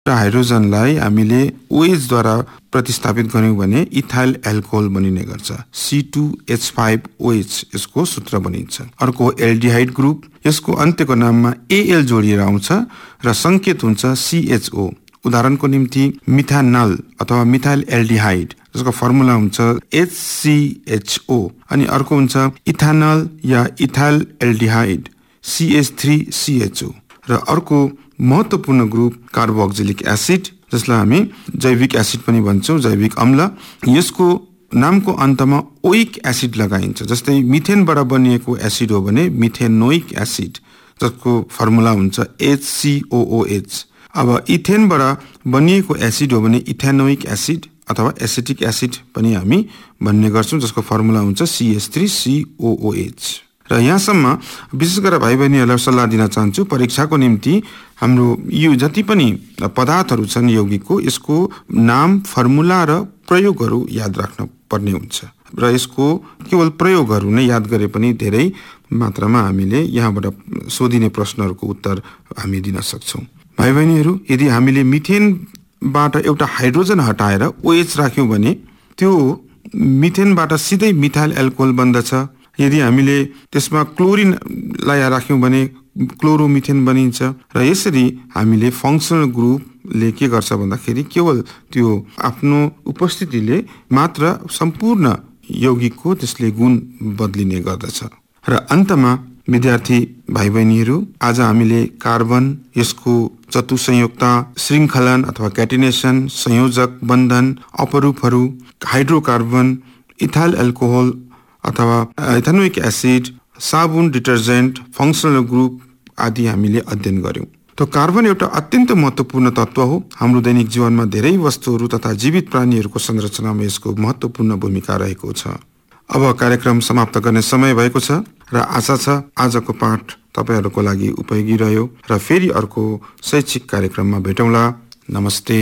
र हाइड्रोजनलाई हामीले OH द्वारा प्रतिस्थापित गर्यौं भने इथाइल एल्कोहल बनिने गर्छ। C2H5OH यसको सूत्र बनिन्छ। अर्को एल्डिहाइड ग्रुप, यसको अन्त्यको नाममा AL जोडिएर आउँछ र संकेत हुन्छ CHO। उदाहरणको निम्ति मिथानल अथवा मिथाइल एल्डिहाइड, जसको फर्मुला हुन्छ HCHO। अनि अर्को हुन्छ इथानल या इथाइल एल्डिहाइड CH3CHO। र अर्को महत्त्वपूर्ण ग्रुप कार्बोक्जिलिक एसिड, जसलाई हामी जैविक एसिड पनि भन्छौं, जैविक अम्ल। यसको नामको अन्तमा ओइक एसिड लगाइन्छ। जस्तै मिथेनबाट बनिएको एसिड हो भने मिथेनोइक एसिड, जसको फर्मुला हुन्छ HCOOH। अब इथेनबाट बनिएको एसिड हो भने इथेनोइक एसिड अथवा एसिटिक एसिड पनि हामी भन्ने गर्छौं, जसको फर्मुला हुन्छ CH3COOH। र यहाँसम्म विशेष गरेर भाइ बहिनीहरूलाई सल्लाह दिन चाहन्छु, परीक्षाको निम्ति हाम्रो यो जति पनि पदार्थहरू छन् यौगिकको, यसको नाम, फर्मुला र प्रयोगहरू याद राख्न पर्ने हुन्छ। र यसको केवल प्रयोगहरू नै याद गरे पनि धेरै मात्रामा हामीले यहाँबाट सोधिने प्रश्नहरूको उत्तर हामी दिन सक्छौं। भाइ बहिनीहरू, यदि हामीले मिथेनबाट एउटा हाइड्रोजन हटाएर OH राख्यौं भने त्यो मिथेनबाट सिधै मिथाइल एल्कोहल बन्दछ। यदि हामीले त्यसमा क्लोरिनलाई राख्यौं भने क्लोरोमिथेन बनिन्छ। र यसरी हामीले फङ्सनल ग्रुपले के गर्छ भन्दाखेरि केवल त्यो आफ्नो उपस्थितिले मात्र सम्पूर्ण यौगिकको त्यसले गुण बदलिने गर्दछ। र अन्तमा विद्यार्थी भाइ बहिनीहरू, आज हामीले कार्बन, यसको चतुसंयुक्ता, श्रृङ्खलन अथवा क्याटिनेसन, संयोजक बन्धन, अपरूपहरू, हाइड्रोकार्बन, इथाइल एल्कोहल अथवा इथेनोइक एसिड, साबुन, डिटर्जेन्ट, फङ्सनल ग्रुप आदि हामीले अध्ययन गर्यौं। तो कार्बन एउटा अत्यन्त महत्त्वपूर्ण तत्व हो। हाम्रो दैनिक जीवनमा धेरै वस्तुहरू तथा जीवित प्राणीहरूको संरचनामा यसको महत्त्वपूर्ण भूमिका रहेको छ। अब कार्यक्रम समाप्त गर्ने समय भएको छ र आशा छ आजको पाठ तपाईहरूको लागि उपयोगी रह्यो र फेरि अर्को शैक्षिक कार्यक्रममा भेटौँला। नमस्ते।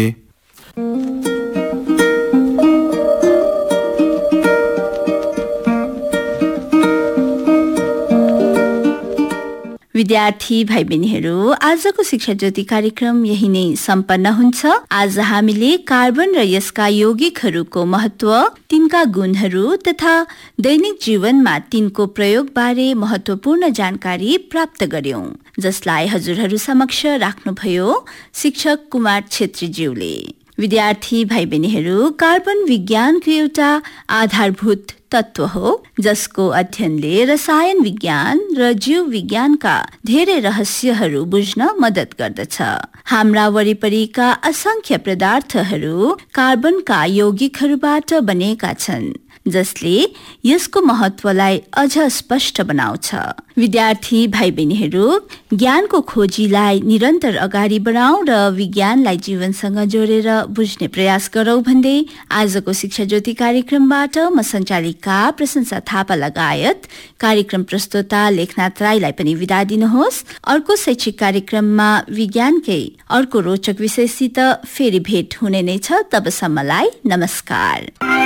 विद्यार्थी भाइ बहिनीहरू, आजको शिक्षा ज्योति कार्यक्रम यही नै सम्पन्न हुन्छ। आज हामीले कार्बन र यसका यौगिकहरूको महत्त्व, तिनका गुणहरू तथा दैनिक जीवनमा तिनको प्रयोग बारे महत्त्वपूर्ण जानकारी प्राप्त गर्यौं, जसलाई हजुरहरू समक्ष राख्नुभयो शिक्षक कुमार छेत्रीज्यूले। विद्यार्थी भाइ बहिनीहरू, कार्बन विज्ञानको एउटा आधारभूत तत्व हो, जसको अध्ययनले रसायन विज्ञान र जीव विज्ञानका धेरै रहस्यहरू बुझ्न मद्दत गर्दछ। हाम्रा वरिपरिका असंख्य पदार्थहरू कार्बनका यौगिकहरूबाट बनेका छन्, जसले यसको महत्त्वलाई अझ स्पष्ट बनाउँछ। विद्यार्थी भाइ बहिनीहरू, ज्ञानको खोजीलाई निरन्तर अगाडि बढाउँ र विज्ञानलाई जीवनसँग जोडेर बुझ्ने प्रयास गरौँ भन्दै आजको शिक्षा ज्योति कार्यक्रमबाट म सञ्चालिका प्रशंसा थापा लगायत कार्यक्रम प्रस्तोता लेखनाथ राईलाई पनि विदा दिनुहोस्। अर्को शैक्षिक कार्यक्रममा विज्ञानकै अर्को रोचक विषयसित फेरि भेट हुने नै छ। तबसम्मलाई नमस्कार।